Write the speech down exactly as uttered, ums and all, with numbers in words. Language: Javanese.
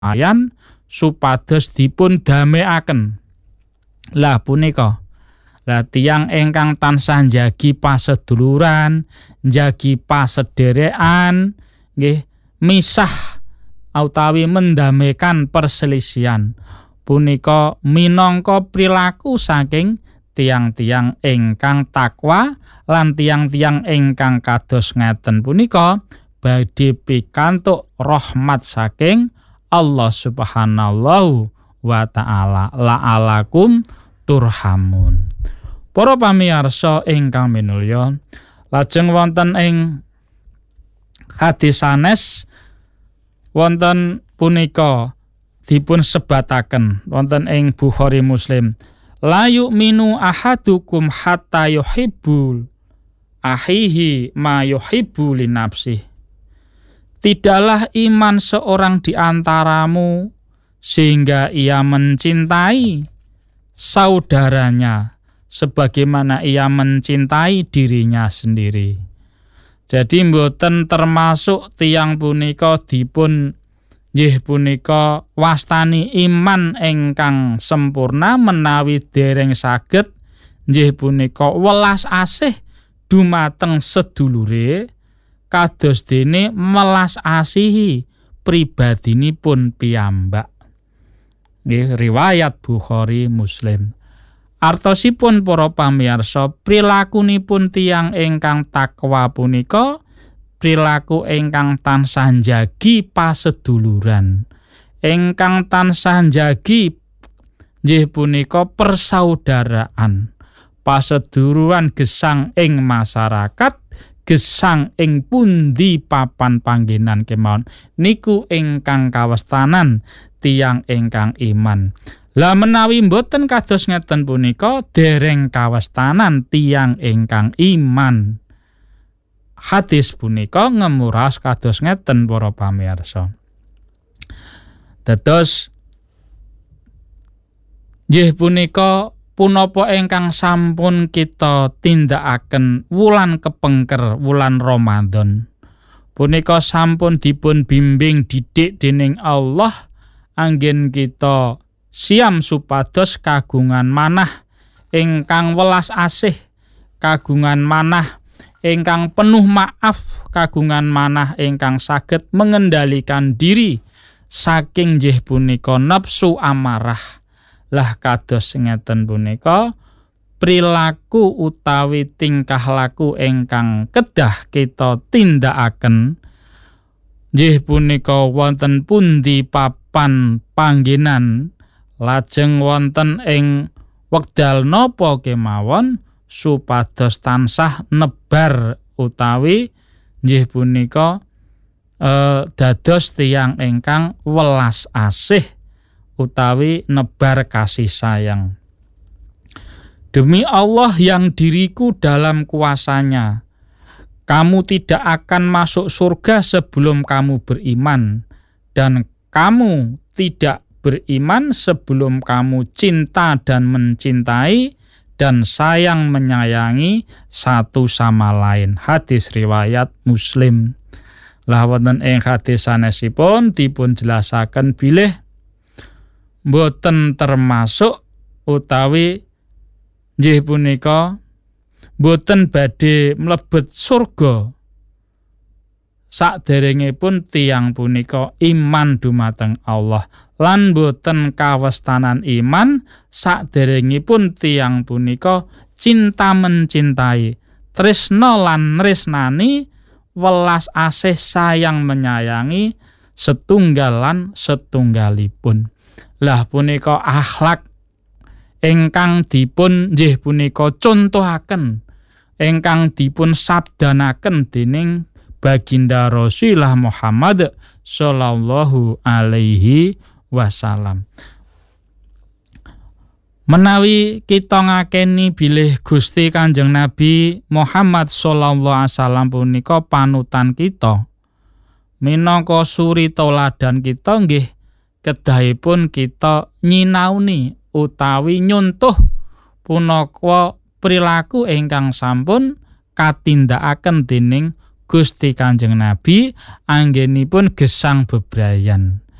ayan supados dipun damekaken. Lah punika lah tiyang ingkang tansah njagi paseduluran, njagi pasederekan, nggih misah utawi mendamekan perselisihan punika minangka prilaku saking tiang-tiang ingkang takwa lan tiang-tiang ingkang kados ngeten punika badhe pikantuk rahmat saking Allah Subhanahu wa taala la'alakum turhamun. Para pamirsa ingkang minulya, lajeng wonten ing hadis sanes wonten punika dipun sebataken wonten ing Bukhari Muslim, la yu'minu ahadukum hatta yuhibbul ahihi ma yuhibbu li nafsihi. Tidaklah iman seorang di antaramu sehingga ia mencintai saudaranya sebagaimana ia mencintai dirinya sendiri. Jadi mboten termasuk tiyang punika dipun nggih punika wastani iman ingkang sempurna menawi dereng saged nggih punika welas asih dumateng sedulure kados dene melas asihi pribadinipun piyambak. Nggih riwayat Bukhari Muslim. Artosipun para pamirsa prilakunipun tiyang ingkang takwa punika prilaku ingkang tansah njagi paseduluran, ingkang tansah njagi nggih punika persaudaraan, paseduluran gesang ing masyarakat, gesang ing pundi papan panggenan kemawon niku ingkang kawestanan tiyang ingkang iman. Lah menawi mboten kados ngeten punika dereng kawestanan tiyang ingkang iman. Hadis punika ngemuras kados ngeten para pamirsa. Dados nggih punika punapa ingkang sampun kita tindakaken wulan kepengker wulan Ramadan punika sampun dipun bimbing didik dening Allah anggen kita siam supados kagungan manah ingkang welas asih, kagungan manah ingkang penuh maaf, kagungan manah ingkang saged mengendalikan diri saking nggih punika nafsu amarah. Lah kados ngeten punika prilaku utawi tingkah laku ingkang kedah kita tindakaken nggih punika wonten pundi papan panggenan lajeng wonten ing wekdal napa kemawon supados tansah nebar utawi nggih punika eh, dados tiyang ingkang welas asih utawi nebar kasih sayang. Demi Allah yang diriku dalam kuasanya, kamu tidak akan masuk surga sebelum kamu beriman, dan kamu tidak beriman sebelum kamu cinta dan mencintai dan sayang menyayangi satu sama lain. Hadis riwayat Muslim. Lah wonten ing hadis sanesipun dipun jelasaken bilih boten termasuk utawi nggih punika boten badhe mlebet surga saderengipun tiyang punika iman dumateng Allah, lan boten kawestanan iman saderengipun tiyang punika cinta mencintai, tresna lan nresnani, welas asih sayang menyayangi setunggalan setunggalipun. Lah punika akhlak ingkang dipun nggih punika contohaken, ingkang dipun sabdanaken dening baginda Rasulullah Muhammad sallallahu alaihi wasallam. Menawi kita ngakeni bilih Gusti Kanjeng Nabi Muhammad sallallahu alaihi wasallam punika panutan kita, minangka suri tauladan kita nggih kedahipun kita nyinauni utawi nyuntuh punaka perilaku ingkang sampun katindakaken dening Gusti Kanjeng Nabi anggenipun gesang bebrayan.